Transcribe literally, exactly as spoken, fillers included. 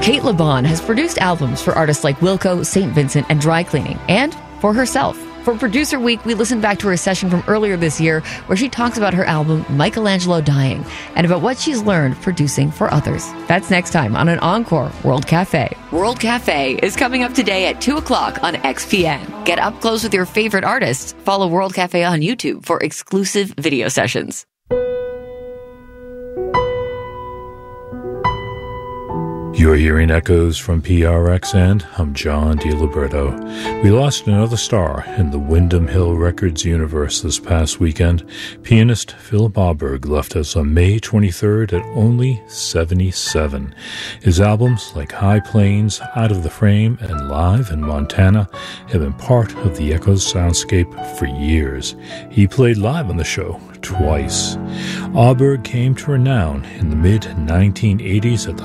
Kate LeBon has produced albums for artists like Wilco, Saint Vincent, and Dry Cleaning, and for herself. For Producer Week, we listened back to her session from earlier this year where she talks about her album Michelangelo Dying and about what she's learned producing for others. That's next time on an Encore World Cafe. World Cafe is coming up today at two o'clock on X P N. Get up close with your favorite artists. Follow World Cafe on YouTube for exclusive video sessions. You're hearing echoes from P R X, and I'm John DiLiberto. We lost another star in the Windham Hill Records universe this past weekend. Pianist Philip Auberg left us on May twenty-third at only seventy-seven. His albums like High Plains, Out of the Frame, and Live in Montana have been part of the Echoes soundscape for years. He played live on the show twice. Auberg came to renown in the mid nineteen eighties at the